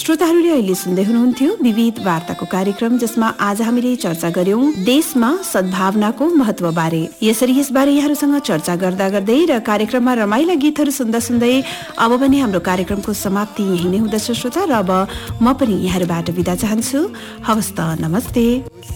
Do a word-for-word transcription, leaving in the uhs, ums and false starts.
श्रोताहरूले अहिले सुन्दै हुनुहुन्थ्यो विविध वार्ताको कार्यक्रम, जसमा आज हामीले चर्चा गर्यौं देशमा सद्भावनाको महत्व बारे। यसरी यसबारे यहाँहरूसँग चर्चा गर्दा गर्दै र कार्यक्रममा रमाइला गीतहरू सुन्दा सुन्दै अब पनि हाम्रो कार्यक्रमको समाप्ति यही नै हुँदछ श्रोता। र अब म पनि यहाँहरूबाट बिदा चाहन्छु। हवस् त, नमस्ते।